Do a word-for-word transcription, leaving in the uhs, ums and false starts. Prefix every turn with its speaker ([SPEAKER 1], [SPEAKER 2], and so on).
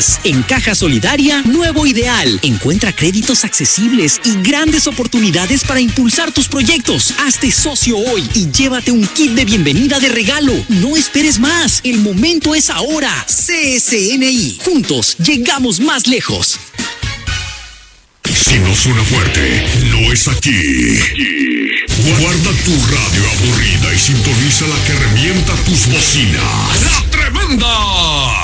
[SPEAKER 1] En Caja Solidaria, nuevo ideal. Encuentra créditos accesibles y grandes oportunidades para impulsar tus proyectos. Hazte socio hoy y llévate un kit de bienvenida de regalo. No esperes más. El momento es ahora. C S N I. Juntos llegamos más lejos.
[SPEAKER 2] Si no suena fuerte, no es aquí. Guarda tu radio aburrida y sintoniza la que revienta tus bocinas. ¡La Tremenda!